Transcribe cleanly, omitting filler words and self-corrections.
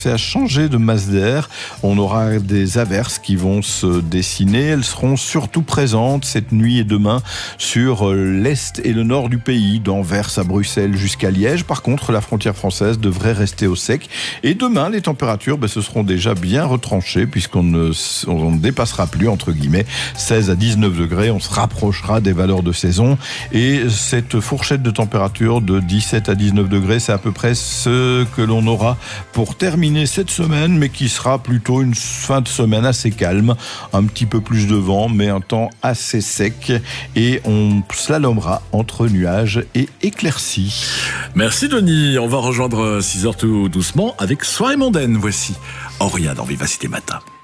C'est à changer de masse d'air. On aura des averses qui vont se dessiner. Elles seront surtout présentes cette nuit et demain sur l'est et le nord du pays, d'Anvers à Bruxelles jusqu'à Liège. Par contre, la frontière française devrait rester au sec. Et demain, les températures se seront déjà bien retranchées puisqu'on ne dépassera plus, entre guillemets, 16 à 19 degrés. On se rapprochera des valeurs de saison. Et cette fourchette de température de 17 à 19 degrés, c'est à peu près ce que l'on aura pour terminer cette semaine, mais qui sera plutôt une fin de semaine assez calme, un petit peu plus de vent, mais un temps assez sec, et on slalomera entre nuages et éclaircies. Merci Denis, on va rejoindre 6h tout doucement avec Soirée mondaine. Voici Auria dans Vivacité Matin.